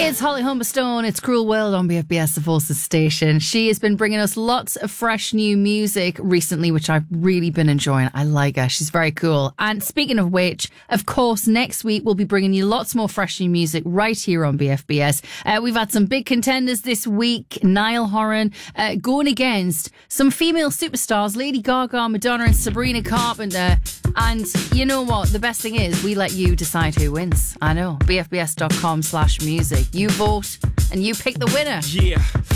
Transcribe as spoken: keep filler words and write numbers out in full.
It's Holly Humberstone. It's Cruel World on B F B S, the Forces station. She has been bringing us lots of fresh new music recently, which I've really been enjoying. I like her. She's very cool. And speaking of which, of course, next week we'll be bringing you lots more fresh new music right here on B F B S. Uh, we've had some big contenders this week. Niall Horan uh, going against some female superstars, Lady Gaga, Madonna and Sabrina Carpenter. And you know what? The best thing is we let you decide who wins. I know. B F B S dot com slash music. You vote and you pick the winner. Yeah.